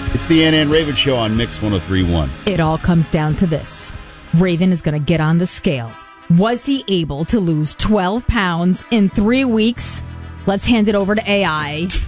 It's the Ann and Raven Show on Mix 103.1. It all comes down to this. Raven is going to get on the scale. Was he able to lose 12 pounds in 3 weeks? Let's hand it over to AI.